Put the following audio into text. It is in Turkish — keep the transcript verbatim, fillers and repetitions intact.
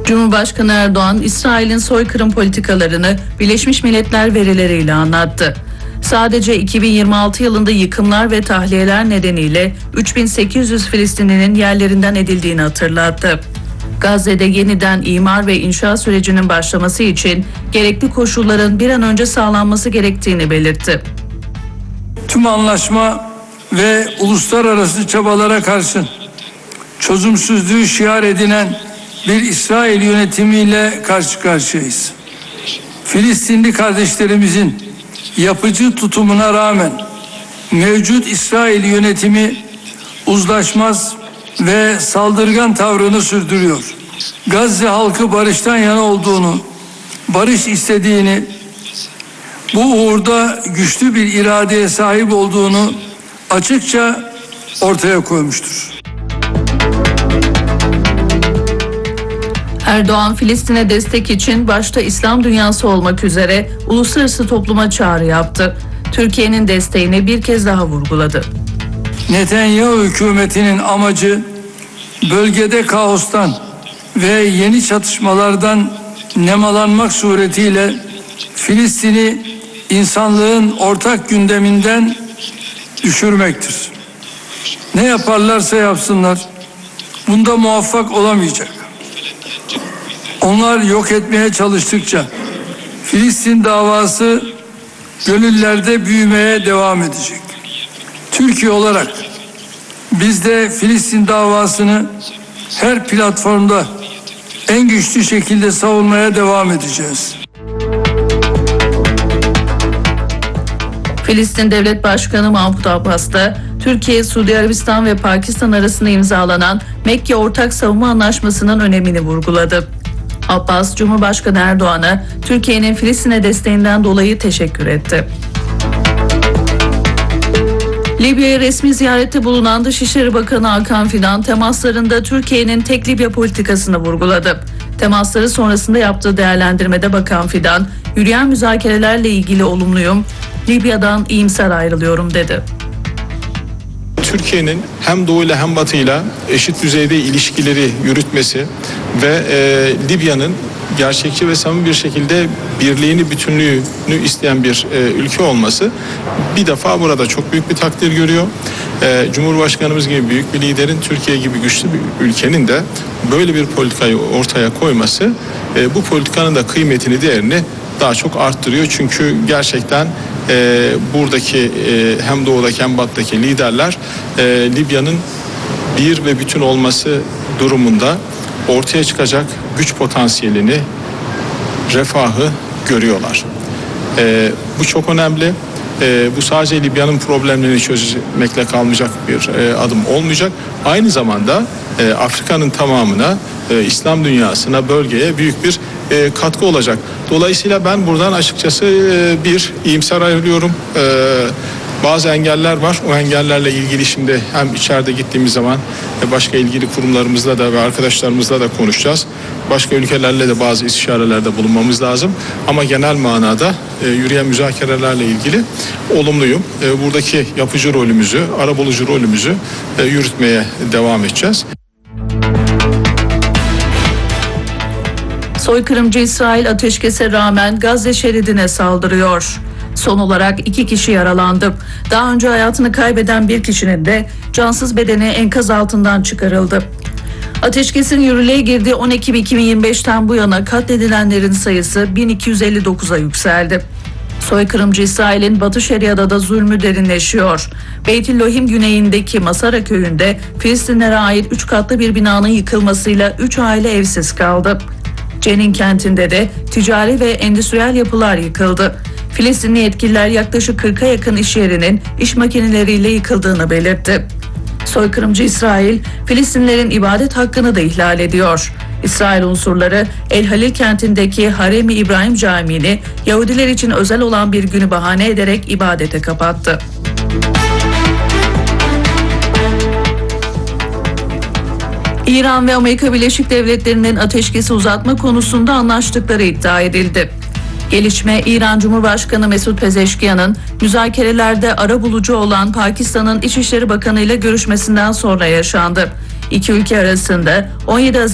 Cumhurbaşkanı Erdoğan, İsrail'in soykırım politikalarını Birleşmiş Milletler verileriyle anlattı. Sadece iki bin yirmi altı yılında yıkımlar ve tahliyeler nedeniyle üç bin sekiz yüz Filistinlinin yerlerinden edildiğini hatırlattı. Gazze'de yeniden imar ve inşaat sürecinin başlaması için gerekli koşulların bir an önce sağlanması gerektiğini belirtti. Tüm anlaşma ve uluslararası çabalara karşın çözümsüzlüğü şiar edinen bir İsrail yönetimiyle karşı karşıyayız. Filistinli kardeşlerimizin yapıcı tutumuna rağmen mevcut İsrail yönetimi uzlaşmaz ve saldırgan tavrını sürdürüyor. Gazze halkı barıştan yana olduğunu, barış istediğini, bu uğurda güçlü bir iradeye sahip olduğunu açıkça ortaya koymuştur. Erdoğan, Filistin'e destek için başta İslam dünyası olmak üzere uluslararası topluma çağrı yaptı. Türkiye'nin desteğini bir kez daha vurguladı. Netanyahu hükümetinin amacı bölgede kaostan ve yeni çatışmalardan nemalanmak suretiyle Filistin'i insanlığın ortak gündeminden düşürmektir. Ne yaparlarsa yapsınlar, bunda muvaffak olamayacak. Onlar yok etmeye çalıştıkça Filistin davası gönüllerde büyümeye devam edecek. Türkiye olarak biz de Filistin davasını her platformda en güçlü şekilde savunmaya devam edeceğiz. Filistin Devlet Başkanı Mahmut Abbas da Türkiye, Suudi Arabistan ve Pakistan arasında imzalanan Mekke Ortak Savunma Anlaşması'nın önemini vurguladı. Abbas, Cumhurbaşkanı Erdoğan'a Türkiye'nin Filistin'e desteğinden dolayı teşekkür etti. Libya'ya resmi ziyarette bulunan Dışişleri Bakanı Hakan Fidan, temaslarında Türkiye'nin tek Libya politikasını vurguladı. Temasları sonrasında yaptığı değerlendirmede Bakan Fidan, yürüyen müzakerelerle ilgili olumluyum, Libya'dan iyimser ayrılıyorum dedi. Türkiye'nin hem Doğu ile hem Batı ile eşit düzeyde ilişkileri yürütmesi ve e, Libya'nın gerçekçi ve samimi bir şekilde birliğini, bütünlüğünü isteyen bir e, ülke olması bir defa burada çok büyük bir takdir görüyor. E, Cumhurbaşkanımız gibi büyük bir liderin, Türkiye gibi güçlü bir ülkenin de böyle bir politikayı ortaya koyması e, bu politikanın da kıymetini, değerini daha çok arttırıyor. Çünkü gerçekten e, buradaki e, hem doğudaki hem batıdaki liderler e, Libya'nın bir ve bütün olması durumunda ortaya çıkacak güç potansiyelini, refahı görüyorlar. E, bu çok önemli. E, bu sadece Libya'nın problemlerini çözmekle kalmayacak bir e, adım olmayacak. Aynı zamanda e, Afrika'nın tamamına, e, İslam dünyasına, bölgeye büyük bir e, katkı olacak. Dolayısıyla ben buradan açıkçası e, bir iyimser ayrılıyorum. E, Bazı engeller var. O engellerle ilgili şimdi hem içeride gittiğimiz zaman başka ilgili kurumlarımızla da ve arkadaşlarımızla da konuşacağız. Başka ülkelerle de bazı istişarelerde bulunmamız lazım. Ama genel manada e, yürüyen müzakerelerle ilgili olumluyum. E, buradaki yapıcı rolümüzü, arabulucu rolümüzü e, yürütmeye devam edeceğiz. Soykırımcı İsrail ateşkese rağmen Gazze şeridine saldırıyor. Son olarak iki kişi yaralandı. Daha önce hayatını kaybeden bir kişinin de cansız bedeni enkaz altından çıkarıldı. Ateşkesin yürürlüğe girdiği on Ekim iki bin yirmi beşten bu yana katledilenlerin sayısı bin iki yüz elli dokuza yükseldi. Soykırımcı İsrail'in Batı Şeria'da da zulmü derinleşiyor. Beytüllohim güneyindeki Masara köyünde Filistinlere ait üç katlı bir binanın yıkılmasıyla üç aile evsiz kaldı. Cenin kentinde de ticari ve endüstriyel yapılar yıkıldı. Filistinli yetkililer yaklaşık kırka yakın iş yerinin iş makineleriyle yıkıldığını belirtti. Soykırımcı İsrail, Filistinlerin ibadet hakkını da ihlal ediyor. İsrail unsurları El Halil kentindeki Harem-i İbrahim Camii'ni Yahudiler için özel olan bir günü bahane ederek ibadete kapattı. İran ve Amerika Birleşik Devletleri'nin ateşkesi uzatma konusunda anlaştıkları iddia edildi. Gelişme, İran Cumhurbaşkanı Mesut Pezeşkiyan'ın müzakerelerde arabulucu olan Pakistan'ın İçişleri Bakanı ile görüşmesinden sonra yaşandı. İki ülke arasında on yedi Haziran